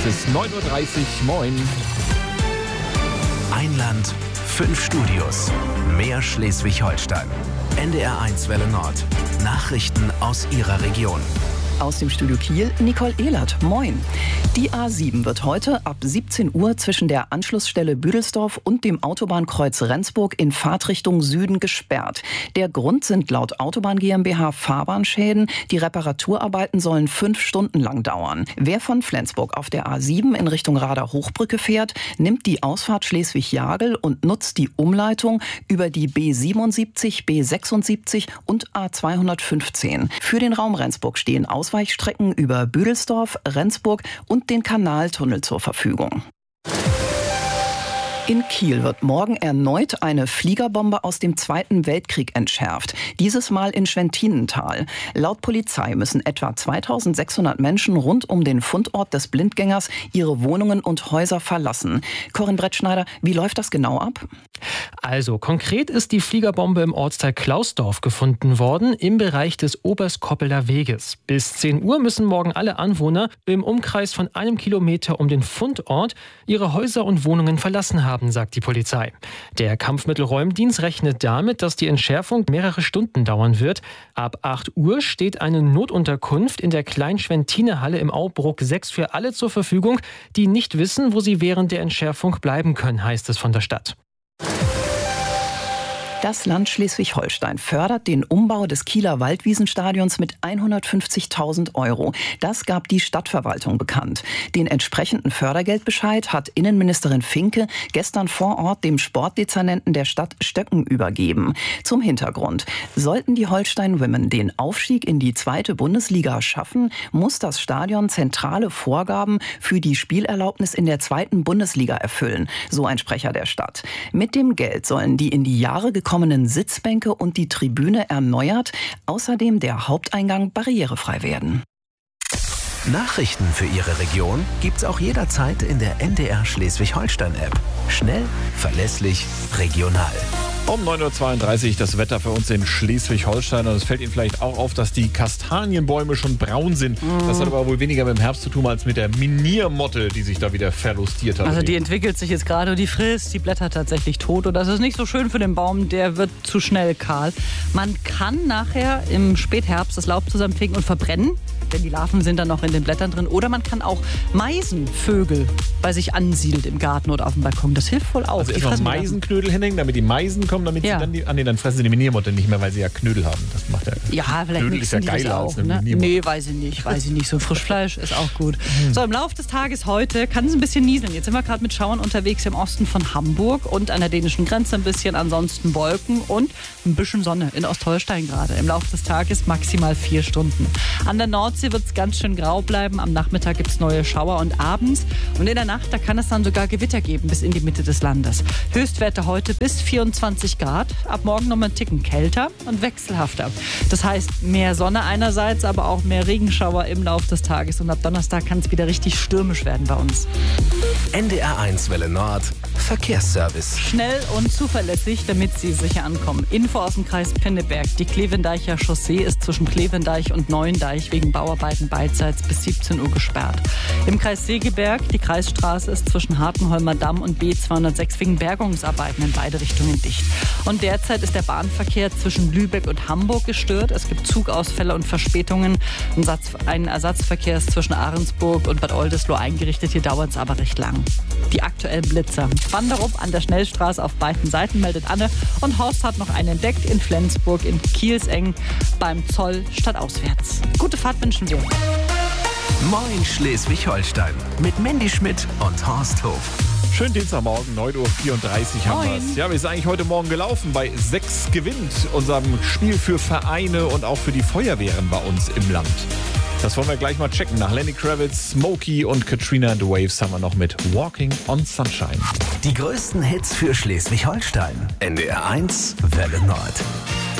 Es ist 9.30 Uhr. Moin. Ein Land, 5 Studios. Mehr Schleswig-Holstein. NDR1 Welle Nord. Nachrichten aus Ihrer Region. Aus dem Studio Kiel, Nicole Ehlert. Moin. Die A7 wird heute ab 17 Uhr zwischen der Anschlussstelle Büdelsdorf und dem Autobahnkreuz Rendsburg in Fahrtrichtung Süden gesperrt. Der Grund sind laut Autobahn GmbH Fahrbahnschäden. Die Reparaturarbeiten sollen 5 Stunden lang dauern. Wer von Flensburg auf der A7 in Richtung Rader-Hochbrücke fährt, nimmt die Ausfahrt Schleswig-Jagel und nutzt die Umleitung über die B77, B76 und A215. Für den Raum Rendsburg stehen Ausweichstrecken über Büdelsdorf, Rendsburg und den Kanaltunnel zur Verfügung. In Kiel wird morgen erneut eine Fliegerbombe aus dem Zweiten Weltkrieg entschärft. Dieses Mal in Schwentinental. Laut Polizei müssen etwa 2600 Menschen rund um den Fundort des Blindgängers ihre Wohnungen und Häuser verlassen. Corinne Brettschneider, wie läuft das genau ab? Also, konkret ist die Fliegerbombe im Ortsteil Klausdorf gefunden worden, im Bereich des Oberskoppeler Weges. Bis 10 Uhr müssen morgen alle Anwohner im Umkreis von 1 Kilometer um den Fundort ihre Häuser und Wohnungen verlassen haben, sagt die Polizei. Der Kampfmittelräumdienst rechnet damit, dass die Entschärfung mehrere Stunden dauern wird. Ab 8 Uhr steht eine Notunterkunft in der Klein-Schwentine-Halle im Aubruck 6 für alle zur Verfügung, die nicht wissen, wo sie während der Entschärfung bleiben können, heißt es von der Stadt. Das Land Schleswig-Holstein fördert den Umbau des Kieler Waldwiesenstadions mit 150.000 €. Das gab die Stadtverwaltung bekannt. Den entsprechenden Fördergeldbescheid hat Innenministerin Finke gestern vor Ort dem Sportdezernenten der Stadt Stöcken übergeben. Zum Hintergrund: Sollten die Holstein Women den Aufstieg in die 2. Bundesliga schaffen, muss das Stadion zentrale Vorgaben für die Spielerlaubnis in der 2. Bundesliga erfüllen, so ein Sprecher der Stadt. Mit dem Geld sollen die in die Jahre gekommenen Sitzbänke und die Tribüne erneuert, außerdem der Haupteingang barrierefrei werden. Nachrichten für Ihre Region gibt's auch jederzeit in der NDR Schleswig-Holstein-App. Schnell, verlässlich, regional. Um 9.32 Uhr das Wetter für uns in Schleswig-Holstein. Und es fällt Ihnen vielleicht auch auf, dass die Kastanienbäume schon braun sind. Das hat aber wohl weniger mit dem Herbst zu tun als mit der Miniermotte, die sich da wieder verlustiert hat. Also die entwickelt sich jetzt gerade und die frisst die Blätter tatsächlich tot. Und das ist nicht so schön für den Baum, der wird zu schnell kahl. Man kann nachher im Spätherbst das Laub zusammenfegen und verbrennen, denn die Larven sind dann noch in den Blättern drin. Oder man kann auch Meisenvögel bei sich ansiedeln im Garten oder auf dem Balkon. Das hilft wohl auch. Also erstmal Meisenknödel hinhängen, damit die Meisen kommen, damit sie dann fressen sie die Miniermotte nicht mehr, weil sie ja Knödel haben. Das macht ja vielleicht Knödel ist ja geiler als eine Miniermotte. Nee, weiß ich nicht. So Frischfleisch ist auch gut. So, im Laufe des Tages heute kann es ein bisschen nieseln. Jetzt sind wir gerade mit Schauern unterwegs im Osten von Hamburg und an der dänischen Grenze ein bisschen, ansonsten Wolken und ein bisschen Sonne in Ostholstein gerade. Im Laufe des Tages maximal 4 Stunden. An der Nordsee wird es ganz schön grau bleiben. Am Nachmittag gibt es neue Schauer und abends. Und in der Nacht, da kann es dann sogar Gewitter geben bis in die Mitte des Landes. Höchstwerte heute bis 24 Grad. Ab morgen nochmal einen Ticken kälter und wechselhafter. Das heißt mehr Sonne einerseits, aber auch mehr Regenschauer im Laufe des Tages. Und ab Donnerstag kann es wieder richtig stürmisch werden bei uns. NDR1 Welle Nord. Verkehrsservice. Schnell und zuverlässig, damit Sie sicher ankommen. Info aus dem Kreis Pinneberg. Die Klevendeicher Chaussee ist zwischen Klevendeich und Neuendeich wegen Bauarbeiten beidseits bis 17 Uhr gesperrt. Im Kreis Segeberg, die Kreisstraße ist zwischen Hartenholmer Damm und B206 wegen Bergungsarbeiten in beide Richtungen dicht. Und derzeit ist der Bahnverkehr zwischen Lübeck und Hamburg gestört. Es gibt Zugausfälle und Verspätungen. Ein Ersatzverkehr ist zwischen Ahrensburg und Bad Oldesloe eingerichtet. Hier dauert es aber recht lang. Die aktuellen Blitzer. Wanderup an der Schnellstraße auf beiden Seiten, meldet Anne. Und Horst hat noch einen entdeckt in Flensburg, in Kielseng, beim Zoll stadtauswärts. Gute Fahrt wünschen wir. Moin Schleswig-Holstein mit Mandy Schmidt und Horst Hof. Schönen Dienstagmorgen, 9.34 Uhr haben wir es. Ja, wir sind eigentlich heute Morgen gelaufen bei 6 gewinnt, unserem Spiel für Vereine und auch für die Feuerwehren bei uns im Land. Das wollen wir gleich mal checken. Nach Lenny Kravitz, Smokey und Katrina and the Waves haben wir noch mit Walking on Sunshine. Die größten Hits für Schleswig-Holstein. NDR1 Welle Nord.